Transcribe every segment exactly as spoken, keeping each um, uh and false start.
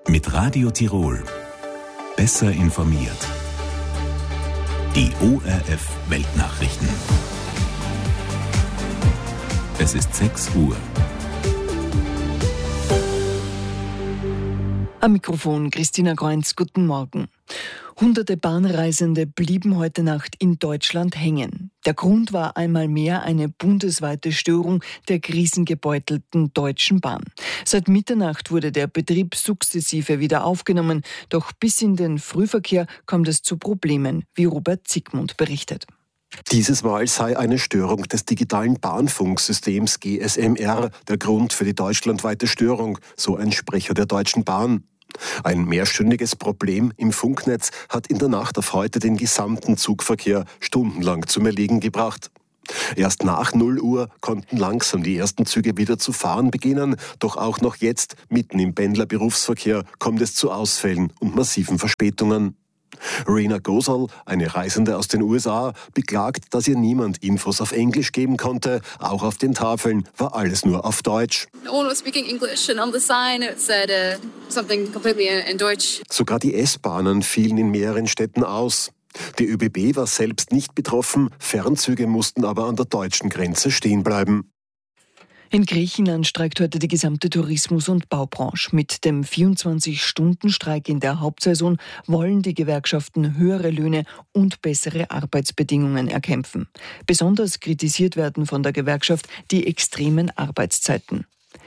Mit Radio Tirol. Besser informiert. Die O R F Weltnachrichten. Es ist sechs Uhr. Am Mikrofon Christina Kreunz, guten Morgen. Hunderte Bahnreisende blieben heute Nacht in Deutschland hängen. Der Grund war einmal mehr eine bundesweite Störung der krisengebeutelten Deutschen Bahn. Seit Mitternacht wurde der Betrieb sukzessive wieder aufgenommen, doch bis in den Frühverkehr kommt es zu Problemen, wie Robert Zickmund berichtet. Dieses Mal sei eine Störung des digitalen Bahnfunksystems G S M R der Grund für die deutschlandweite Störung, so ein Sprecher der Deutschen Bahn. Ein mehrstündiges Problem im Funknetz hat in der Nacht auf heute den gesamten Zugverkehr stundenlang zum Erliegen gebracht. Erst nach null Uhr konnten langsam die ersten Züge wieder zu fahren beginnen, doch auch noch jetzt, mitten im Pendlerberufsverkehr, kommt es zu Ausfällen und massiven Verspätungen. Rena Gosal, eine Reisende aus den U S A, beklagt, dass ihr niemand Infos auf Englisch geben konnte. Auch auf den Tafeln war alles nur auf Deutsch. All was speaking English and on the sign it said uh, something completely in Deutsch. Sogar die S-Bahnen fielen in mehreren Städten aus. Die Ö B B war selbst nicht betroffen, Fernzüge mussten aber an der deutschen Grenze stehen bleiben. In Griechenland streikt heute die gesamte Tourismus- und Baubranche. Mit dem vierundzwanzig-Stunden-Streik in der Hauptsaison wollen die Gewerkschaften höhere Löhne und bessere Arbeitsbedingungen erkämpfen. Besonders kritisiert werden von der Gewerkschaft die extremen Arbeitszeiten.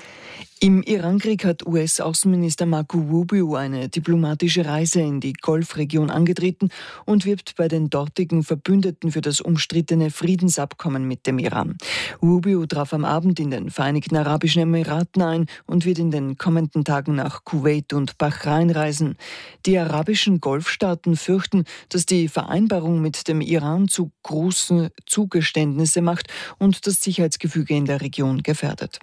Im Irankrieg hat U S-Außenminister Marco Rubio eine diplomatische Reise in die Golfregion angetreten und wirbt bei den dortigen Verbündeten für das umstrittene Friedensabkommen mit dem Iran. Rubio traf am Abend in den Vereinigten Arabischen Emiraten ein und wird in den kommenden Tagen nach Kuwait und Bahrain reisen. Die arabischen Golfstaaten fürchten, dass die Vereinbarung mit dem Iran zu große Zugeständnisse macht und das Sicherheitsgefüge in der Region gefährdet.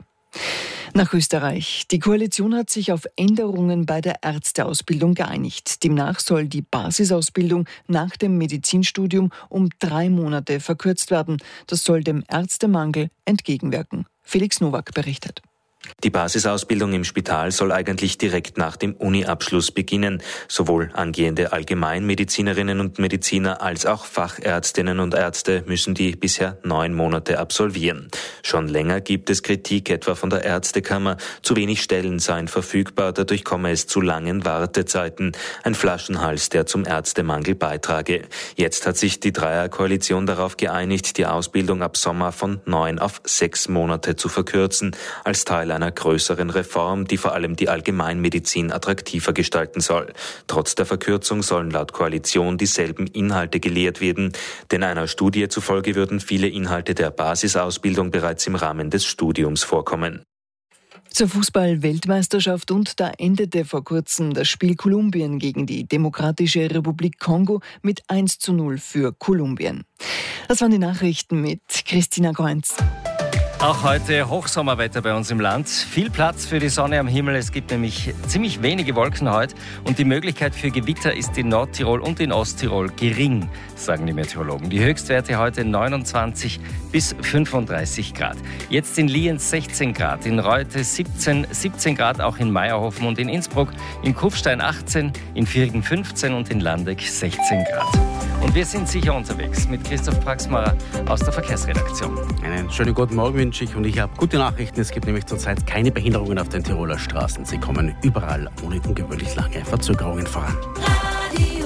Nach Österreich. Die Koalition hat sich auf Änderungen bei der Ärzteausbildung geeinigt. Demnach soll die Basisausbildung nach dem Medizinstudium um drei Monate verkürzt werden. Das soll dem Ärztemangel entgegenwirken. Felix Nowak berichtet. Die Basisausbildung im Spital soll eigentlich direkt nach dem Uni-Abschluss beginnen. Sowohl angehende Allgemeinmedizinerinnen und Mediziner als auch Fachärztinnen und Ärzte müssen die bisher neun Monate absolvieren. Schon länger gibt es Kritik, etwa von der Ärztekammer. Zu wenig Stellen seien verfügbar, dadurch komme es zu langen Wartezeiten. Ein Flaschenhals, der zum Ärztemangel beitrage. Jetzt hat sich die Dreierkoalition darauf geeinigt, die Ausbildung ab Sommer von neun auf sechs Monate zu verkürzen, als Teil einer größeren Reform, die vor allem die Allgemeinmedizin attraktiver gestalten soll. Trotz der Verkürzung sollen laut Koalition dieselben Inhalte gelehrt werden, denn einer Studie zufolge würden viele Inhalte der Basisausbildung bereits im Rahmen des Studiums vorkommen. Zur Fußball-Weltmeisterschaft und da endete vor kurzem das Spiel Kolumbien gegen die Demokratische Republik Kongo mit eins zu null für Kolumbien. Das waren die Nachrichten mit Christina Kreunz. Auch heute Hochsommerwetter bei uns im Land. Viel Platz für die Sonne am Himmel. Es gibt nämlich ziemlich wenige Wolken heute. Und die Möglichkeit für Gewitter ist in Nordtirol und in Osttirol gering, sagen die Meteorologen. Die Höchstwerte heute neunundzwanzig bis fünfunddreißig Grad. Jetzt in Lienz sechzehn Grad, in Reute siebzehn, siebzehn Grad, auch in Meierhofen und in Innsbruck, in Kufstein achtzehn, in Viergen fünfzehn und in Landeck sechzehn Grad. Und wir sind sicher unterwegs mit Christoph Praxmacher aus der Verkehrsredaktion. Einen schönen guten Morgen wünsche ich und ich habe gute Nachrichten. Es gibt nämlich zurzeit keine Behinderungen auf den Tiroler Straßen. Sie kommen überall ohne ungewöhnlich lange Verzögerungen voran. Radio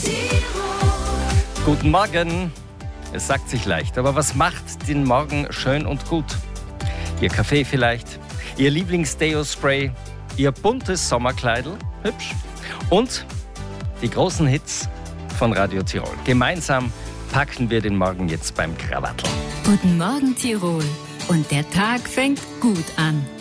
Tirol. Guten Morgen. Es sagt sich leicht, aber was macht den Morgen schön und gut? Ihr Kaffee vielleicht, Ihr Lieblings-Deo-Spray, Ihr buntes Sommerkleidl, hübsch, und die großen Hits von Radio Tirol. Gemeinsam packen wir den Morgen jetzt beim Krawattel. Guten Morgen Tirol. Und der Tag fängt gut an.